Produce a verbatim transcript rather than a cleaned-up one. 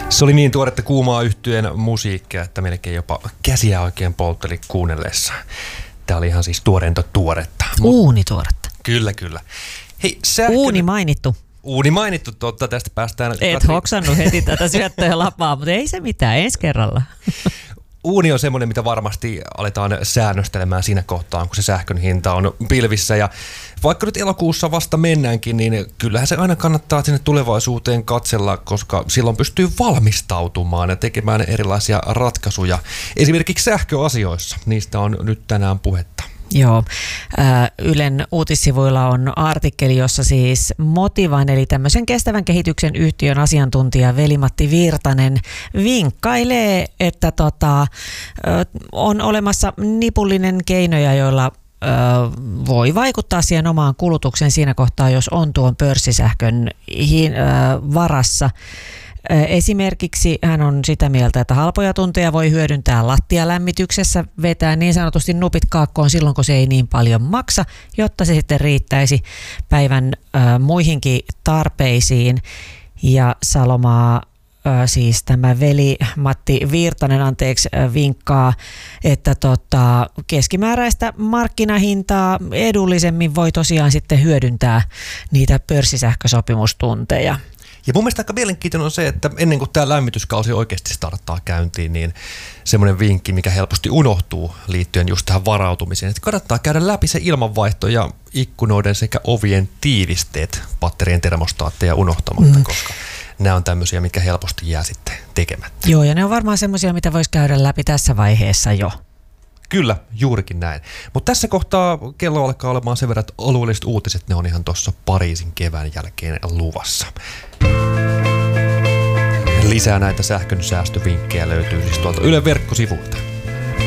Se oli niin tuoretta Kuumaa yhtyeen musiikkia, että melkein jopa käsiä oikein poltteli kuunnellessa. Tää oli ihan siis tuorenta tuoretta. Uuni tuoretta. Kyllä, kyllä. Hei, sähkön... Uuni mainittu. Uuni mainittu, totta, tästä päästään... Et Katri... hoksannut heti tätä syöttöä lapaa, mutta ei se mitään, ensi kerralla. Uuni on semmoinen, mitä varmasti aletaan säännöstelemään siinä kohtaa, kun se sähkön hinta on pilvissä. Ja vaikka nyt elokuussa vasta mennäänkin, niin kyllähän se aina kannattaa sinne tulevaisuuteen katsella, koska silloin pystyy valmistautumaan ja tekemään erilaisia ratkaisuja. Esimerkiksi sähköasioissa. Niistä on nyt tänään puhetta. Joo. Ylen uutissivuilla on artikkeli, jossa siis Motivan, eli tämmöisen kestävän kehityksen yhtiön asiantuntija Veli-Matti Virtanen vinkkailee, että tota, on olemassa nipullinen keinoja, joilla voi vaikuttaa siihen omaan kulutukseen siinä kohtaa, jos on tuon pörssisähkön varassa. Esimerkiksi hän on sitä mieltä, että halpoja tunteja voi hyödyntää lattialämmityksessä, vetää niin sanotusti nupit kaakkoon silloin, kun se ei niin paljon maksa, jotta se sitten riittäisi päivän äh, muihinkin tarpeisiin. Ja Salomaa, äh, siis tämä veli Matti Virtanen, anteeksi, äh, vinkkaa, että tota, keskimääräistä markkinahintaa edullisemmin voi tosiaan sitten hyödyntää niitä pörssisähkösopimustunteja. Ja mun mielestä aika mielenkiintoinen on se, että ennen kuin tämä lämmityskausi oikeasti starttaa käyntiin, niin semmoinen vinkki, mikä helposti unohtuu liittyen just tähän varautumiseen, että kannattaa käydä läpi se ilmanvaihto ja ikkunoiden sekä ovien tiivisteet patterien termostaatteja unohtamatta, mm. koska nämä on tämmöisiä, mitkä helposti jää sitten tekemättä. Joo, ja ne on varmaan semmoisia, mitä voisi käydä läpi tässä vaiheessa jo. Kyllä, juurikin näin. Mutta tässä kohtaa kello alkaa olemaan sen verran, että alueelliset uutiset, ne on ihan tuossa Pariisin kevään jälkeen luvassa. Lisää näitä sähkön säästövinkkejä löytyy siis tuolta Ylen verkkosivuilta.